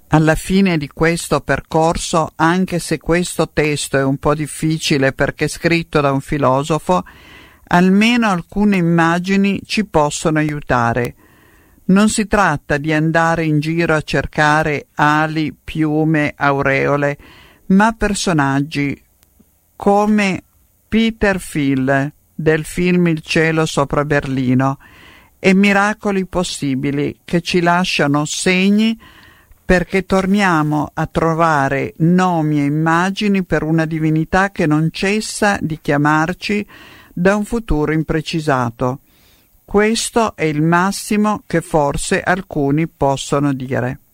Alla fine di questo percorso, anche se questo testo è un po' difficile perché è scritto da un filosofo, almeno alcune immagini ci possono aiutare. Non si tratta di andare in giro a cercare ali, piume, aureole, ma personaggi come Peter Phil del film Il cielo sopra Berlino e miracoli possibili che ci lasciano segni perché torniamo a trovare nomi e immagini per una divinità che non cessa di chiamarci da un futuro imprecisato. Questo è il massimo che forse alcuni possono dire.